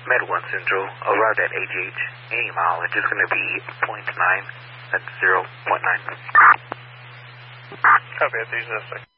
Med 1 Central, arrived at AGH. Any mileage is going to be 0.9. That's 0.9. Copy, 306.